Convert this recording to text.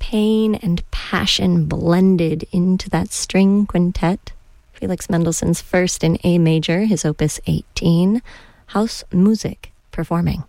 pain and passion blended into that string quintet. Felix Mendelssohn's first in A major, his opus 18, Hausmusik, performing.